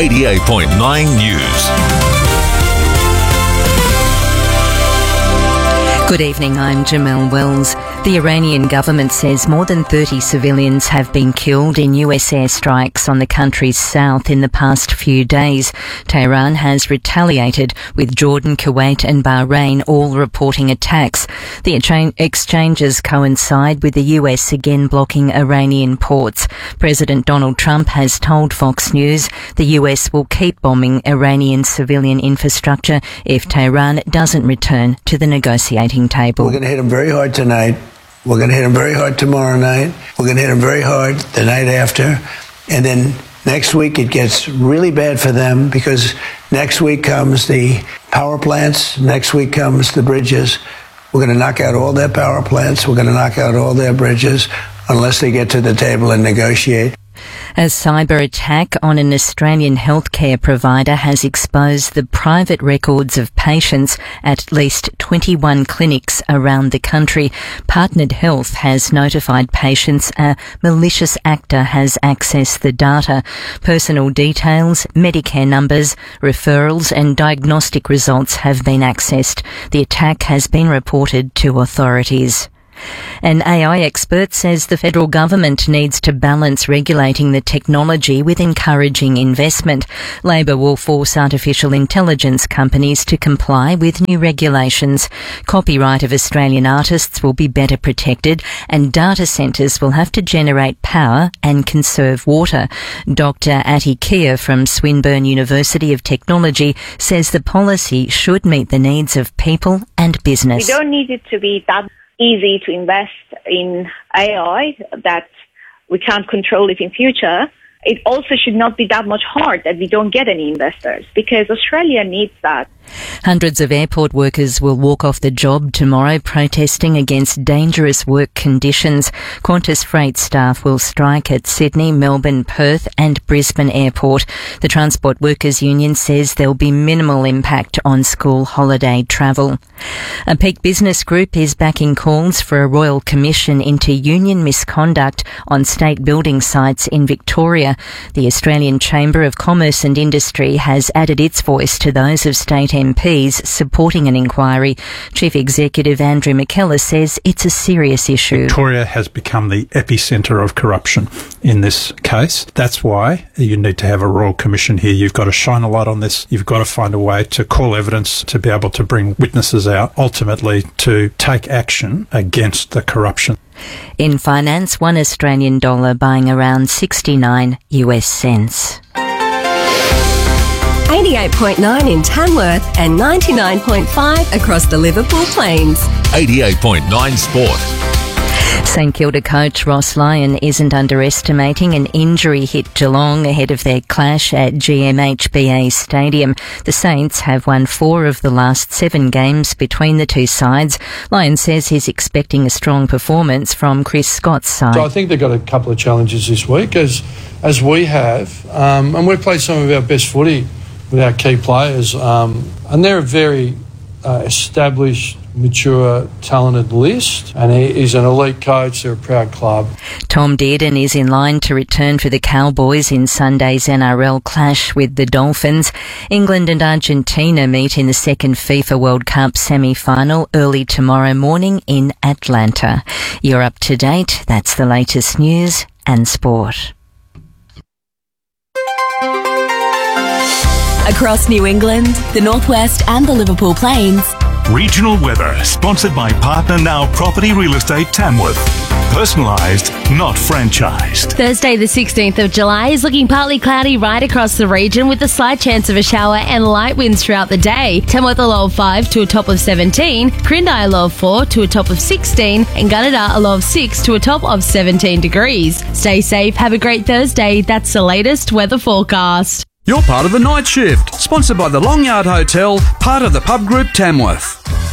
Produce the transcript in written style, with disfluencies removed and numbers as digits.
88.9 News. Good evening, I'm Jamelle Wells. The Iranian government says more than 30 civilians have been killed in US airstrikes on the country's south in the past few days. Tehran has retaliated, with Jordan, Kuwait and Bahrain all reporting attacks. The exchanges coincide with the US again blocking Iranian ports. President Donald Trump has told Fox News the US will keep bombing Iranian civilian infrastructure if Tehran doesn't return to the negotiating table. We're going to hit them very hard tonight. We're going to hit them very hard tomorrow night. We're going to hit them very hard the night after. And then next week it gets really bad for them because next week comes the power plants. Next week comes the bridges. We're going to knock out all their power plants. We're going to knock out all their bridges unless they get to the table and negotiate. A cyber attack on an Australian healthcare provider has exposed the private records of patients at least 21 clinics around the country. Partnered Health has notified patients a malicious actor has accessed the data. Personal details, Medicare numbers, referrals and diagnostic results have been accessed. The attack has been reported to authorities. An AI expert says the federal government needs to balance regulating the technology with encouraging investment. Labor will force artificial intelligence companies to comply with new regulations. Copyright of Australian artists will be better protected and data centres will have to generate power and conserve water. Dr. Ati Kia from Swinburne University of Technology says the policy should meet the needs of people and business. We don't need it to be that easy to invest in AI that we can't control it in future. It also should not be that much hard that we don't get any investors because Australia needs that. Hundreds of airport workers will walk off the job tomorrow protesting against dangerous work conditions. Qantas Freight staff will strike at Sydney, Melbourne, Perth and Brisbane Airport. The Transport Workers Union says there'll be minimal impact on school holiday travel. A Peak Business Group is backing calls for a royal commission into union misconduct on state building sites in Victoria. The Australian Chamber of Commerce and Industry has added its voice to those of state MPs supporting an inquiry. Chief Executive Andrew McKellar says it's a serious issue. Victoria has become the epicentre of corruption in this case. That's why you need to have a royal commission here. You've got to shine a light on this. You've got to find a way to call evidence, to be able to bring witnesses out, ultimately to take action against the corruption. In finance, $1 Australian buying around 69 US cents. 88.9 in Tamworth and 99.5 across the Liverpool Plains. 88.9 Sport. St Kilda coach Ross Lyon isn't underestimating an injury hit Geelong ahead of their clash at GMHBA Stadium. The Saints have won 4 of the last 7 games between the two sides. Lyon says he's expecting a strong performance from Chris Scott's side. So I think they've got a couple of challenges this week, as we have, and we've played some of our best footy with our key players, and they're a very established, mature, talented list, and he's an elite coach. They're a proud club. Tom Dearden is in line to return for the Cowboys in Sunday's NRL clash with the Dolphins. England and Argentina meet in the second FIFA World Cup semi-final early tomorrow morning in Atlanta. You're up to date. That's the latest news and sport. Across New England, the Northwest and the Liverpool Plains. Regional weather, sponsored by Partner Now Property Real Estate Tamworth. Personalised, not franchised. Thursday the 16th of July is looking partly cloudy right across the region with a slight chance of a shower and light winds throughout the day. Tamworth a low of 5 to a top of 17, Crindai a low of 4 to a top of 16 and Gunnedah a low of 6 to a top of 17 degrees. Stay safe, have a great Thursday. That's the latest weather forecast. You're part of the Night Shift, sponsored by the Long Yard Hotel, part of the Pub Group Tamworth.